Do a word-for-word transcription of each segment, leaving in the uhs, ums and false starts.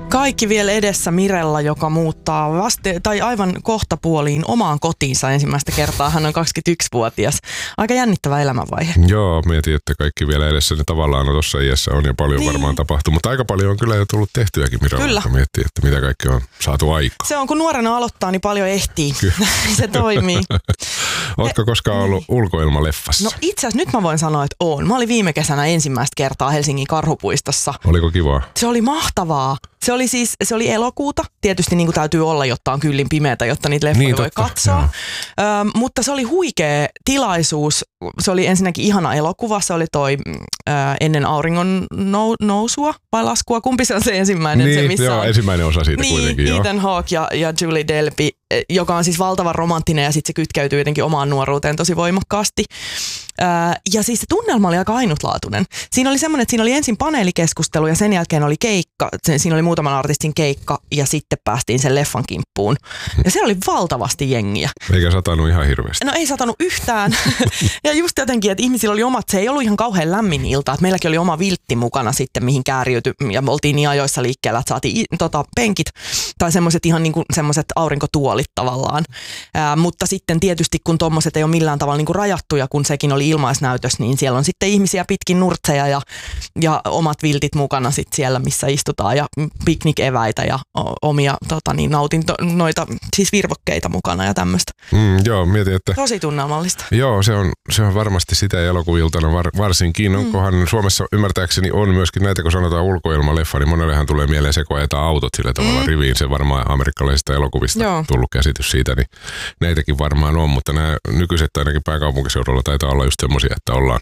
Kaikki vielä edessä Mirella, joka muuttaa vaste- tai aivan kohtapuoliin omaan kotiinsa ensimmäistä kertaa. Hän on kaksikymmentäyksivuotias. Aika jännittävä elämänvaihe. Joo, mietin, että kaikki vielä edessä. Ne tavallaan tuossa iässä on jo paljon niin. varmaan tapahtunut, mutta aika paljon on kyllä jo tullut tehtyäkin Mirella. Kyllä. Miettii, että mitä kaikki on saatu aikaan. Se on, kun nuorena aloittaa, niin paljon ehtii. Se toimii. Ootko koskaan ollut ulkoilmaleffassa? No itse asiassa nyt mä voin sanoa, että oon. Mä olin viime kesänä ensimmäistä kertaa Helsingin Karhupuistossa. Oliko kivaa? Se oli mahtavaa. Se oli siis, se oli elokuuta. Tietysti niin kuin täytyy olla, jotta on kyllin pimeätä, jotta niitä leffoja niin, voi totta, katsoa. Ö, mutta se oli huikea tilaisuus. Se oli ensinnäkin ihana elokuva. Se oli toi ö, ennen auringon nou, nousua vai laskua. Kumpi se on se ensimmäinen? Niin, se, missä joo, on, ensimmäinen osa siitä niin, kuitenkin. Ethan Hawke ja, ja Julie Delpy, joka on siis valtavan romanttinen ja sitten se kytkeytyy jotenkin omaan nuoruuteen tosi voimakkaasti. Öö, ja siis se tunnelma oli aika ainutlaatuinen. Siinä oli semmoinen, että siinä oli ensin paneelikeskustelu ja sen jälkeen oli keikka. Siinä oli muutaman artistin keikka ja sitten päästiin sen leffan kimppuun. Ja siellä oli valtavasti jengiä. Eikä satanut ihan hirveästi. No ei satanut yhtään. Ja just jotenkin, että ihmisillä oli omat, se ei ollut ihan kauhean lämmin ilta. Että meilläkin oli oma viltti mukana sitten, mihin kääriytyi ja me oltiin niin ajoissa liikkeellä, että saatiin tota, penkit tai semmoiset ihan niin kuin semmoiset aurinkotuolit tavallaan. Ää, mutta sitten tietysti kun tommoset ei ole millään tavalla niin kuin rajattuja, kun sekin oli ilmaisnäytös, niin siellä on sitten ihmisiä pitkin nurtseja ja, ja omat viltit mukana sitten siellä, missä istutaan ja piknikeväitä ja omia tota niin, nautinto, noita siis virvokkeita mukana ja tämmöistä. Mm, joo, mietin, että... Tosi tunnelmallista. Joo, se on, se on varmasti sitä elokuviltana var, varsinkin. Mm. Onkohan Suomessa ymmärtääkseni on myöskin näitä, kun sanotaan ulkoilmaleffa, niin monellehan tulee mieleen se, kun ajetaan autot sillä tavalla mm. riviin. Se varmaan amerikkalaisista elokuvista joo. tullut käsitys siitä, niin näitäkin varmaan on, mutta nämä nykyiset ainakin pääkaupunkiseudulla taitaa olla just semmoisia, että ollaan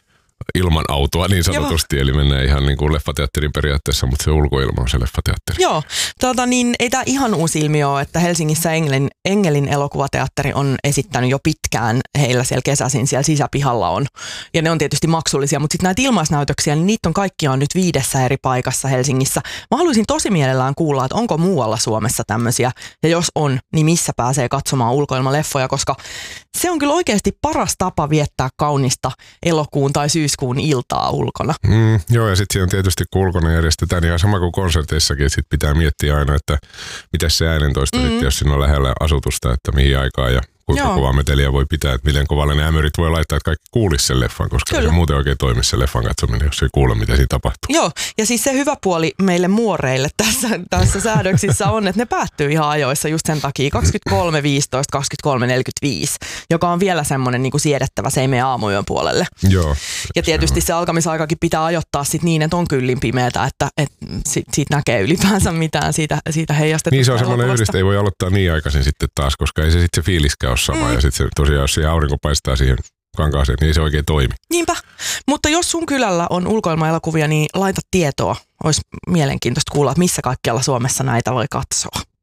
ilman autoa niin sanotusti, joo. eli mennään ihan niin kuin leffateatterin periaatteessa, mutta se ulkoilma on se leffateatteri. Joo, tota niin, ei tämä ihan uusi ilmiö ole, että Helsingissä Engelin, Engelin elokuvateatteri on esittänyt jo pitkään, heillä siellä kesäisin siellä sisäpihalla on, ja ne on tietysti maksullisia, mutta sitten näitä ilmaisnäytöksiä, niin niitä on kaikkiaan nyt viidessä eri paikassa Helsingissä. Mä haluaisin tosi mielellään kuulla, että onko muualla Suomessa tämmöisiä, ja jos on, niin missä pääsee katsomaan ulkoilmaleffoja, koska se on kyllä oikeasti paras tapa viettää kaunista elokuun tai syyskuun iltaa ulkona. Mm, joo, ja sitten siinä on tietysti, kun ulkona järjestetään, niin ihan sama kuin konserteissakin, että sitten pitää miettiä aina, että miten se äänentoisto mm. sitten, jos siinä on lähellä asutusta, että mihin aikaan ja kuinka joo. kovaa meteliä voi pitää, että miten kovalle ne ämyrit voi laittaa, että kaikki kuulisi sen leffan, koska kyllä. se muuten oikein toimi se leffan katsominen, jos ei kuule, mitä siinä tapahtuu. Joo, ja siis se hyvä puoli meille muoreille tässä, tässä säädöksissä on, että ne päättyy ihan ajoissa just sen takia kaksikymmentäkolme viisitoista, kaksikymmentäkolme neljäkymmentäviisi, joka on vielä semmoinen niin kuin siedettävä, se ei mene aamuyön puolelle. Joo. Ja tietysti se alkamisaikakin pitää ajoittaa sit niin, että on kyllin pimeätä, että, että sit, siitä näkee ylipäänsä mitään siitä, siitä heijastetusta. Niin se on semmoinen yhdistä, ei voi aloittaa niin aikaisin sitten taas, koska ei se sitten se fiiliskään ole sama. Mm. Ja sitten tosiaan, jos siihen aurinko paistaa siihen kankaaseen, niin se oikein toimi. Niinpä. Mutta jos sun kylällä on ulkoilmaelokuvia, niin laita tietoa. Olisi mielenkiintoista kuulla, että missä kaikkialla Suomessa näitä voi katsoa.